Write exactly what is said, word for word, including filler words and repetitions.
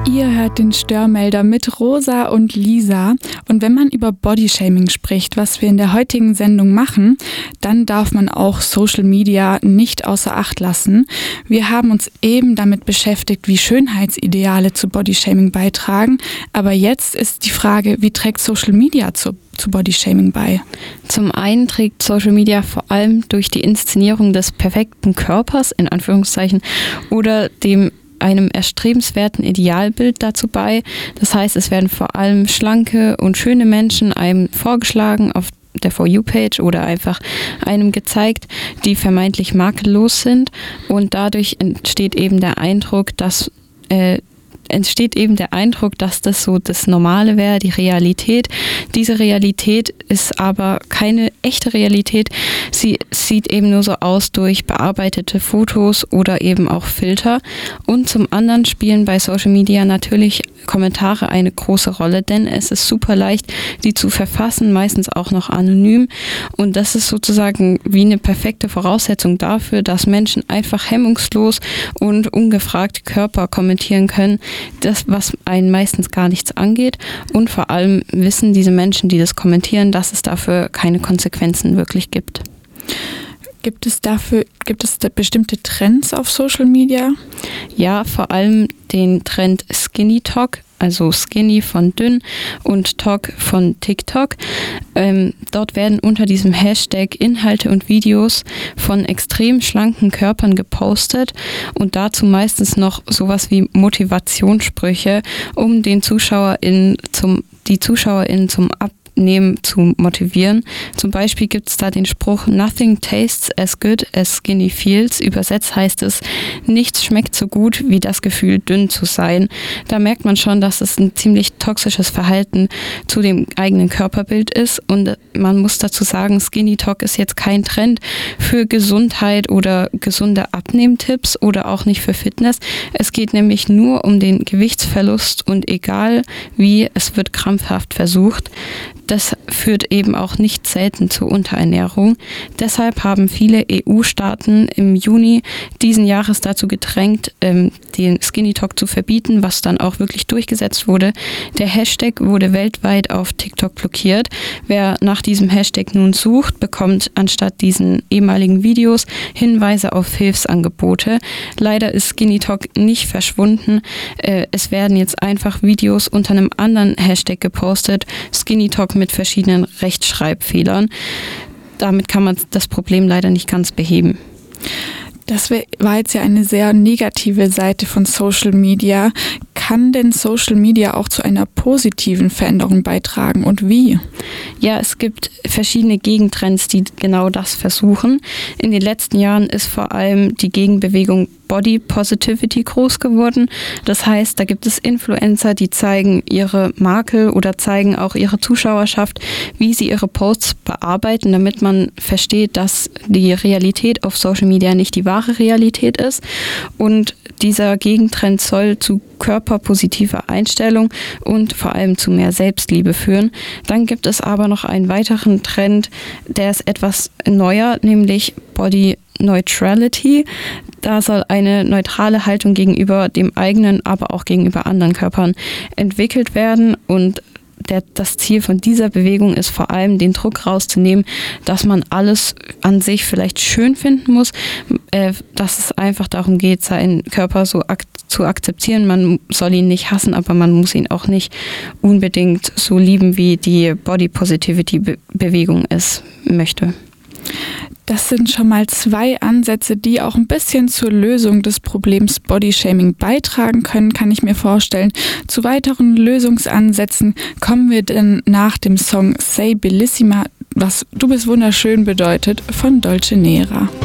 Ihr hört den Störmelder mit Rosa und Lisa. Und wenn man über Bodyshaming spricht, was wir in der heutigen Sendung machen, dann darf man auch Social Media nicht außer Acht lassen. Wir haben uns eben damit beschäftigt, wie Schönheitsideale zu Bodyshaming beitragen. Aber jetzt ist die Frage, wie trägt Social Media zu, zu Bodyshaming bei? Zum einen trägt Social Media vor allem durch die Inszenierung des perfekten Körpers, in Anführungszeichen, oder dem einem erstrebenswerten Idealbild dazu bei. Das heißt, es werden vor allem schlanke und schöne Menschen einem vorgeschlagen auf der For You-Page oder einfach einem gezeigt, die vermeintlich makellos sind, und dadurch entsteht eben der Eindruck, dass äh, entsteht eben der Eindruck, dass das so das Normale wäre, die Realität. Diese Realität ist aber keine echte Realität. Sie sieht eben nur so aus durch bearbeitete Fotos oder eben auch Filter. Und zum anderen spielen bei Social Media natürlich Kommentare eine große Rolle, denn es ist super leicht, die zu verfassen, meistens auch noch anonym. Und das ist sozusagen wie eine perfekte Voraussetzung dafür, dass Menschen einfach hemmungslos und ungefragt Körper kommentieren können, das, was einen meistens gar nichts angeht. Und vor allem wissen diese Menschen, die das kommentieren, dass es dafür keine Konsequenzen wirklich gibt. Gibt es dafür, gibt es da bestimmte Trends auf Social Media? Ja, vor allem den Trend Skinny Talk, also Skinny von dünn und Talk von TikTok. Ähm, dort werden unter diesem Hashtag Inhalte und Videos von extrem schlanken Körpern gepostet und dazu meistens noch sowas wie Motivationssprüche, um den ZuschauerInnen zum, die ZuschauerInnen zum Ab Nehmen zu motivieren. Zum Beispiel gibt es da den Spruch "Nothing tastes as good as skinny feels". Übersetzt heißt es, nichts schmeckt so gut wie das Gefühl, dünn zu sein. Da merkt man schon, dass es ein ziemlich toxisches Verhalten zu dem eigenen Körperbild ist, und man muss dazu sagen, Skinny Talk ist jetzt kein Trend für Gesundheit oder gesunde Abnehmtipps oder auch nicht für Fitness. Es geht nämlich nur um den Gewichtsverlust, und egal wie, es wird krampfhaft versucht. Das führt eben auch nicht selten zu Unterernährung. Deshalb haben viele E U-Staaten im Juni diesen Jahres dazu gedrängt, ähm, den Skinny Talk zu verbieten, was dann auch wirklich durchgesetzt wurde. Der Hashtag wurde weltweit auf TikTok blockiert. Wer nach diesem Hashtag nun sucht, bekommt anstatt diesen ehemaligen Videos Hinweise auf Hilfsangebote. Leider ist Skinny Talk nicht verschwunden. Äh, es werden jetzt einfach Videos unter einem anderen Hashtag gepostet. Skinny Talk mit verschiedenen Rechtschreibfehlern. Damit kann man das Problem leider nicht ganz beheben. Das war jetzt ja eine sehr negative Seite von Social Media. Kann denn Social Media auch zu einer positiven Veränderung beitragen, und wie? Ja, es gibt verschiedene Gegentrends, die genau das versuchen. In den letzten Jahren ist vor allem die Gegenbewegung Body Positivity groß geworden. Das heißt, da gibt es Influencer, die zeigen ihre Makel oder zeigen auch ihre Zuschauerschaft, wie sie ihre Posts bearbeiten, damit man versteht, dass die Realität auf Social Media nicht die wahre Realität ist. Und dieser Gegentrend soll zu körperpositiver Einstellung und vor allem zu mehr Selbstliebe führen. Dann gibt es aber noch einen weiteren Trend, der ist etwas neuer, nämlich Body Neutrality. Da soll eine neutrale Haltung gegenüber dem eigenen, aber auch gegenüber anderen Körpern entwickelt werden, und Der, das Ziel von dieser Bewegung ist vor allem, den Druck rauszunehmen, dass man alles an sich vielleicht schön finden muss, äh, dass es einfach darum geht, seinen Körper so ak- zu akzeptieren. Man soll ihn nicht hassen, aber man muss ihn auch nicht unbedingt so lieben, wie die Body Positivity Be- Bewegung es möchte. Das sind schon mal zwei Ansätze, die auch ein bisschen zur Lösung des Problems Bodyshaming beitragen können, kann ich mir vorstellen. Zu weiteren Lösungsansätzen kommen wir dann nach dem Song Say Bellissima, was "Du bist wunderschön" bedeutet, von Dolce Nera.